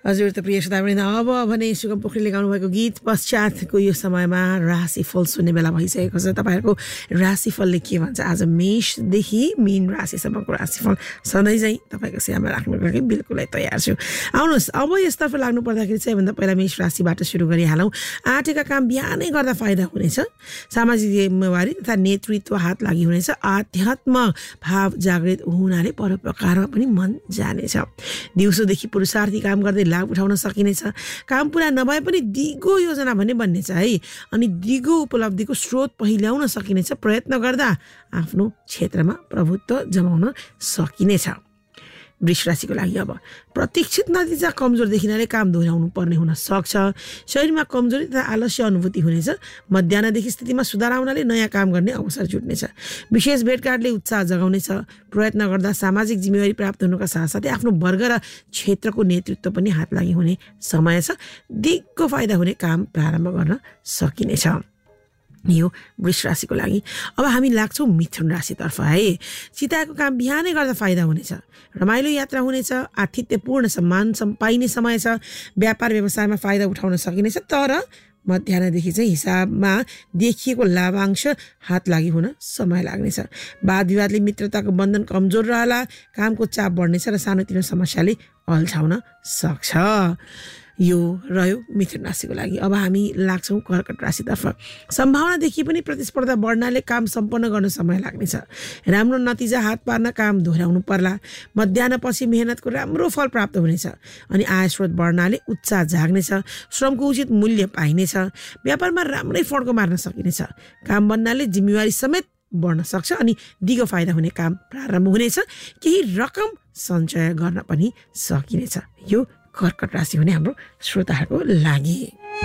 हजुर त प्रिय श्रोतावृन्द, अब भने सुगम पोखरेलले गाउनु भएको गीत पश्चातको यो समयमा राशिफल सुन्ने बेला भइसकेको छ। तपाईँहरूको राशिफलले के भन्छ? आज मेषदेखि मीन राशिसम्मको राशिफल सधैँ चाहिँ तपाईँको सेवामा राख्नुको लागि बिल्कुलै तयार छु। आउनुहोस्, अब यसतर्फ लाग्नु पर्दाखेरि चाहिँ भन्दा पहिला मेष राशिबाट सुरु गरिहालौँ। आँटेका काम बिहानै गर्दा फाइदा हुनेछ। सामाजिक जिम्मेवारी तथा नेतृत्व हात लागि हुनेछ। आध्यात्म भाव जागृत हुनाले परोपकारमा पनि मन जानेछ। दिउँसोदेखि पुरुषार्थी काम गर्दै लाभ उठाउन सकिनेछ। काम पुरा नभए पनि दिगो योजना भन्ने बन्नेछ है। अनि दिगो उपलब्धिको स्रोत पहिल्याउन सकिनेछ। प्रयत्न गर्दा आफ्नो क्षेत्रमा प्रभुत्व जमाउन सकिनेछ। वृष राशिको लागि अब प्रतीक्षित नतिजा कमजोर देखिनाले काम दोहोऱ्याउनु पर्ने हुन सक्छ। शरीरमा कमजोरी तथा आलस्य अनुभूति हुनेछ। मध्याह्नदेखि स्थितिमा सुधार आउनाले नयाँ काम गर्ने अवसर जुट्नेछ। विशेष भेटघाटले उत्साह जगाउनेछ। प्रयत्न गर्दा सामाजिक जिम्मेवारी प्राप्त हुनुका साथसाथै आफ्नो वर्ग र क्षेत्रको नेतृत्व पनि हात लागि हुने समय छ। दिगो फाइदा हुने काम प्रारम्भ गर्न सकिनेछ। यो वृष राशिको लागि। अब हामी लाग्छौँ मिथुन राशितर्फ है। चिताएको काम बिहानै गर्दा फाइदा हुनेछ। रमाइलो यात्रा हुनेछ। आतिथ्यपूर्ण सम्मान पाइने समय छ। व्यापार व्यवसायमा फाइदा उठाउन सकिनेछ। तर मध्याह्नदेखि चाहिँ हिसाबमा देखिएको लाभांश हात लागि हुन समय लाग्नेछ। वाद विवादले मित्रताको बन्धन कमजोर रहला। कामको चाप बढ्नेछ र सानोतिनो समस्याले अल्झाउन सक्छ। यो रह्यो मिथुन राशिको लागि। अब हामी लाग्छौँ कर्कट राशितर्फ। सम्भावनादेखि पनि प्रतिस्पर्धा बढ्नाले काम सम्पन्न गर्न समय लाग्नेछ। राम्रो नतिजा हात पार्न काम दोहोऱ्याउनु पर्ला। मध्याह्नपछि मेहनतको राम्रो फल प्राप्त हुनेछ। अनि आय स्रोत बढ्नाले उत्साह जाग्नेछ। श्रमको उचित मूल्य पाइनेछ। व्यापारमा राम्रै फड्को मार्न सकिनेछ। काम बन्नाले जिम्मेवारी समेत बढ्न सक्छ। अनि दिगो फाइदा हुने काम प्रारम्भ हुनेछ। केही रकम सञ्चय गर्न पनि सकिनेछ। यो कर्कट राशि हुने हाम्रो श्रोताहरूको लागि।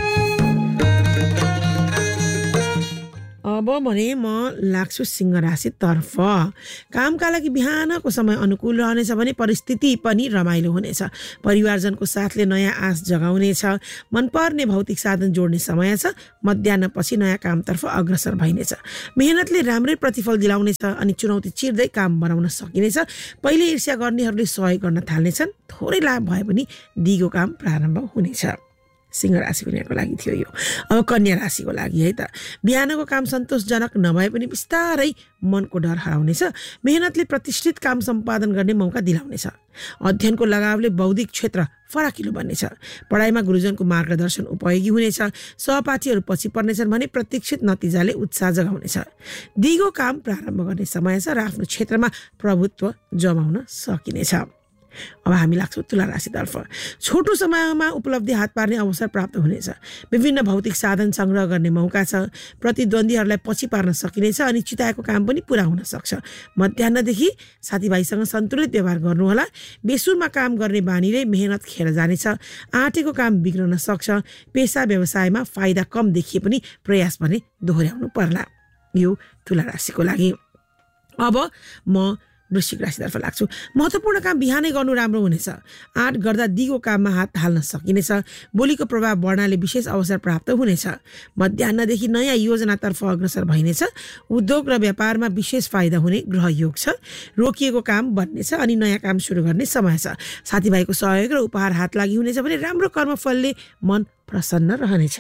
अब भने म लाग्छु सिंह राशितर्फ। कामका लागि बिहानको समय अनुकूल रहनेछ भने परिस्थिति पनि रमाइलो हुनेछ। परिवारजनको साथले नयाँ आश जगाउनेछ। मनपर्ने भौतिक साधन जोड्ने समय छ। मध्याह्नपछि नयाँ कामतर्फ अग्रसर भइनेछ। मेहनतले राम्रै प्रतिफल दिलाउनेछ। अनि चुनौती चिर्दै काम बनाउन सकिनेछ। पहिले ईर्ष्या गर्नेहरूले सहयोग गर्न थाल्नेछन्। थोरै लाभ भए पनि दिगो काम प्रारम्भ हुनेछ। सिंह राशिको लागि थियो यो। अब कन्या राशिको लागि है त। बिहानको काम सन्तोषजनक नभए पनि बिस्तारै मनको डर हराउनेछ। मेहनतले प्रतिष्ठित काम सम्पादन गर्ने मौका दिलाउनेछ। अध्ययनको लगावले बौद्धिक क्षेत्र फराकिलो बन्नेछ। पढाइमा गुरुजनको मार्गदर्शन उपयोगी हुनेछ। सहपाठीहरू पछि पर्नेछन् भने प्रतीक्षित नतिजाले उत्साह जगाउनेछ। दिगो काम प्रारम्भ गर्ने समय छ र आफ्नो क्षेत्रमा प्रभुत्व जमाउन सकिनेछ। अब हामी लाग्छौँ तुला राशितर्फ। छोटो समयमा उपलब्धि हात पार्ने अवसर प्राप्त हुनेछ। विभिन्न भौतिक साधन सङ्ग्रह गर्ने मौका छ। प्रतिद्वन्दीहरूलाई पछि पार्न सकिनेछ। अनि चिताएको काम पनि पुरा हुन सक्छ। मध्याह्नदेखि साथीभाइसँग सन्तुलित व्यवहार गर्नुहोला। बेसुरमा काम गर्ने बानीले मेहनत खेर जानेछ। आँटेको काम बिग्रन सक्छ। पेसा व्यवसायमा फाइदा कम देखिए पनि प्रयास भने दोहोऱ्याउनु पर्ला। यो तुला राशिको लागि। अब म वृश्चिक राशितर्फ लाग्छु। महत्त्वपूर्ण काम बिहानै गर्नु राम्रो हुनेछ। आँट गर्दा दिगो काममा हात हाल्न सकिनेछ। बोलीको प्रभाव बढ्नाले विशेष अवसर प्राप्त हुनेछ। मध्याह्नदेखि नयाँ योजनातर्फ अग्रसर भइनेछ। उद्योग र व्यापारमा विशेष फाइदा हुने ग्रह योग छ। रोकिएको काम बन्नेछ। अनि नयाँ काम सुरु गर्ने समय छ। साथीभाइको सहयोग र उपहार हात लागि हुनेछ भने राम्रो कर्मफलले मन प्रसन्न रहनेछ।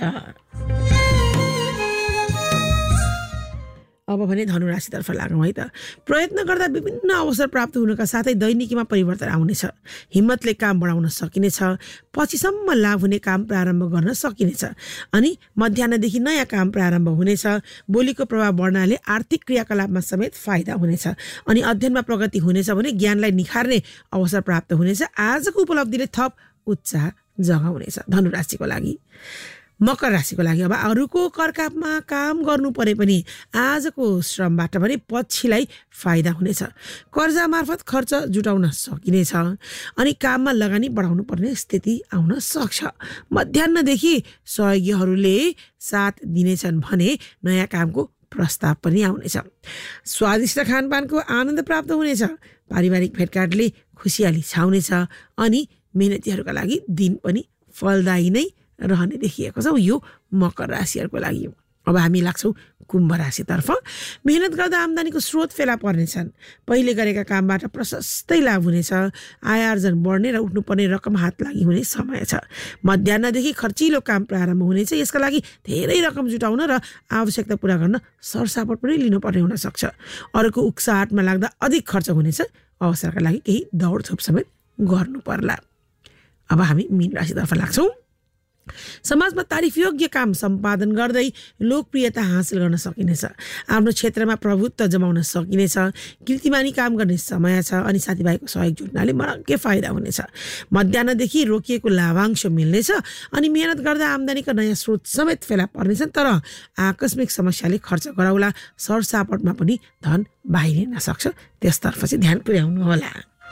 अब भने धनु राशितर्फ लागौँ है त। प्रयत्न गर्दा विभिन्न अवसर प्राप्त हुनुका साथै दैनिकीमा परिवर्तन आउनेछ। हिम्मतले काम बढाउन सकिनेछ। पछिसम्म लाभ हुने काम प्रारम्भ गर्न सकिनेछ। अनि मध्याह्नदेखि नयाँ काम प्रारम्भ हुनेछ। बोलीको प्रभाव बढ्नाले आर्थिक क्रियाकलापमा समेत फाइदा हुनेछ। अनि अध्ययनमा प्रगति हुनेछ भने ज्ञानलाई निखार्ने अवसर प्राप्त हुनेछ। आजको उपलब्धिले थप उत्साह जगाउनेछ धनु राशिको लागि। मकर राशिको लागि अब अरूको करकापमा काम गर्नु परे पनि आजको श्रमबाट पनि पछिलाई फाइदा हुनेछ। कर्जा मार्फत खर्च जुटाउन सकिनेछ। अनि काममा लगानी बढाउनु पर्ने स्थिति आउन सक्छ। मध्याह्नदेखि सहयोगीहरूले साथ दिनेछन् भने नयाँ कामको प्रस्ताव पनि आउनेछ। स्वादिष्ट खानपानको आनन्द प्राप्त हुनेछ। पारिवारिक भेटघाटले खुसियाली छाउनेछ। अनि मेहनतीहरूका लागि दिन पनि फलदायी नै रहने देखिएको छ। यो मकर राशिहरूको लागि। अब हामी लाग्छौँ कुम्भ राशितर्फ। मेहनत गर्दा आम्दानीको स्रोत फेला पर्नेछन्। पहिले गरेका कामबाट प्रशस्तै लाभ हुनेछ। आय आर्जन बढ्ने र उठ्नुपर्ने रकम हात लागि हुने समय छ। मध्याह्नदेखि खर्चिलो काम प्रारम्भ हुनेछ। यसका लागि धेरै रकम जुटाउन र आवश्यकता पूरा गर्न सरसापट पनि लिनुपर्ने हुनसक्छ। अरूको उक्साहटमा लाग्दा अधिक खर्च हुनेछ। अवसरका लागि केही दौडधुप समेत गर्नु पर्ला। अब हामी मीन राशितर्फ लाग्छौँ। समाजमा तारिफयोग्य काम सम्पादन गर्दै लोकप्रियता हासिल गर्न सकिनेछ। आफ्नो क्षेत्रमा प्रभुत्व जमाउन सकिनेछ। कीर्तिमानी काम गर्ने समय छ अनि साथीभाइको सहयोग जुट्नाले मरक्कै फाइदा हुनेछ। मध्याह्नदेखि रोकिएको लाभांश मिल्नेछ अनि मेहनत गर्दा आम्दानीका नयाँ स्रोत समेत फेला पर्नेछन्। तर आकस्मिक समस्याले खर्च गराउला। सरसापटमा पनि धन बाहिरिन सक्छ। त्यसतर्फ चाहिँ ध्यान पुर्याउनु होला।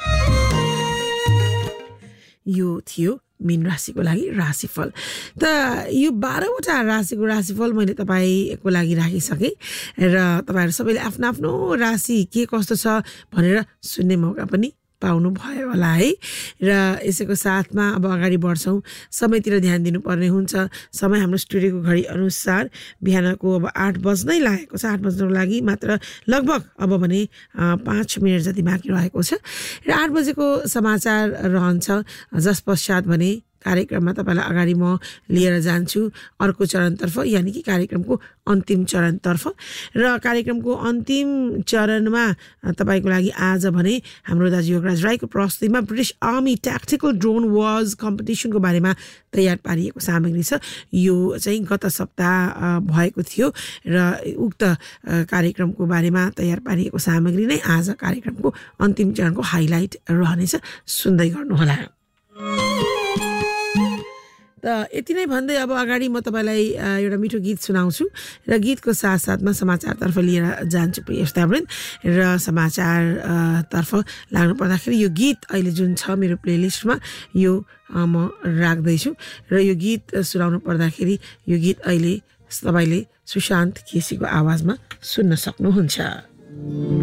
यो थियो मीन राशिको लागि राशिफल। त यो 12वटा राशिको राशिफल मैले तपाईँको लागि राखिसकेँ र तपाईँहरू सबैले आफ्नो आफ्नो राशि के कस्तो छ भनेर सुन्ने मौका पनि पाउनु भयो होला है। र यसैको साथमा अब अगाडि बढ्छौँ। समयतिर ध्यान दिनुपर्ने हुन्छ। समय हाम्रो स्टुडियोको घडी अनुसार बिहानको अब 8 बज्नै लागेको छ। 8 बज्नको लागि मात्र लगभग अब भने 5 मिनट जति बाँकी रहेको छ र 8 बजेको समाचार रहन्छ। जस पश्चात भने कार्यक्रममा तपाईँलाई अगाडि म लिएर जान्छु अर्को चरणतर्फ, यानि कि कार्यक्रमको अन्तिम चरणतर्फ। र कार्यक्रमको अन्तिम चरणमा तपाईँको लागि आज भने हाम्रो दाजु योगराज राईको प्रस्तुतिमा British army tactical drone wars कम्पिटिसनको बारेमा तयार पारिएको सामग्री छ। यो चाहिँ गत सप्ताह भएको थियो र उक्त कार्यक्रमको बारेमा तयार पारिएको सामग्री नै आज कार्यक्रमको अन्तिम चरणको हाइलाइट रहनेछ। सुन्दै गर्नुहोला। त यति नै भन्दै अब अगाडि म तपाईँलाई एउटा मिठो गीत सुनाउँछु र गीतको साथसाथमा समाचारतर्फ लिएर जान्छु प्रिय श्रोतावृन्द। र समाचारतर्फ लाग्नु पर्दाखेरि यो गीत अहिले जुन छ मेरो प्लेलिस्टमा यो म राख्दैछु र यो गीत सुनाउनु पर्दाखेरि यो गीत अहिले तपाईँले सुशान्त केसीको आवाजमा सुन्न सक्नुहुन्छ।